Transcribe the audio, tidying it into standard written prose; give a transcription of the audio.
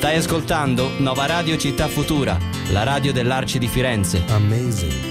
Stai ascoltando Nova Radio Città Futura, la radio dell'Arci di Firenze. Amazing.